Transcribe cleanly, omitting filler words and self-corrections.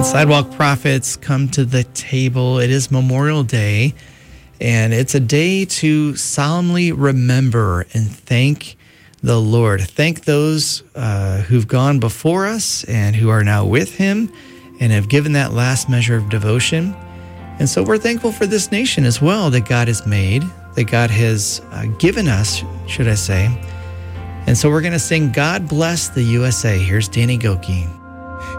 Sidewalk Prophets come to the table. It is Memorial Day, and it's a day to solemnly remember and thank the Lord. Thank those who've gone before us and who are now with Him and have given that last measure of devotion. And so we're thankful for this nation as well that God has made, that God has given us, should I say. And so we're going to sing God Bless the USA. Here's Danny Gokey.